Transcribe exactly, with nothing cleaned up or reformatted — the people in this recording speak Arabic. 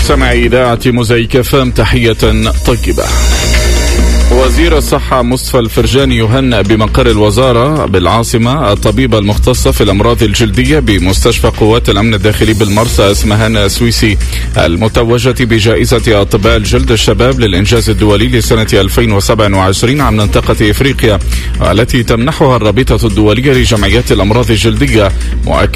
مستمعي إذاعة موزايك اف ام، تحية طيبة. وزير الصحة مصطفى الفرجاني يهنأ بمقر الوزارة بالعاصمة الطبيبة المختصة في الأمراض الجلدية بمستشفى قوات الأمن الداخلي بالمرسى اسمهان السويسي المتوجة بجائزة أطباء الجلد الشباب للإنجاز الدولي لسنة ألفين وسبعة وعشرين عام منطقة إفريقيا، والتي تمنحها الرابطة الدولية لجمعيات الأمراض الجلدية، مؤكد